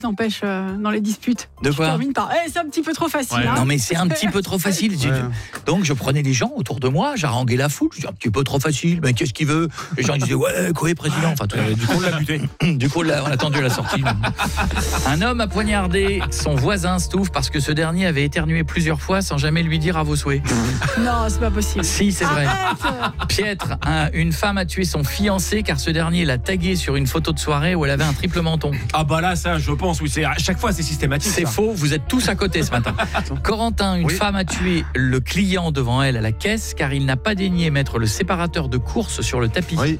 n'empêche, dans les disputes. De quoi ? Je termine par c'est un petit peu trop facile. Ouais. Hein. Non mais c'est un petit peu trop facile. Donc je prenais les gens autour de moi, j'haranguais la foule, je dis un petit peu trop facile, mais qu'est-ce qu'il veut ? Les gens disaient ouais, quoi, président. Enfin, Du coup, on l'a buté. du coup, là, on a attendu la sortie. Un homme a poignardé son voisin Stouff parce que ce dernier avait éternué plusieurs fois sans jamais lui dire à vos souhaits. Non, c'est pas possible. Si, c'est vrai. Arrête. Piètre, une femme a tué son fiancé car ce dernier l'a tagué sur une photo de soirée où elle avait un triple menton. Ah bah là, ça, je pense, oui, c'est à chaque fois c'est systématique. C'est ça. faux, vous êtes tous à côté ce matin. Corentin, une femme a tué le client devant elle à la caisse car il n'a pas daigné mettre le séparateur de course sur le tapis. Oui.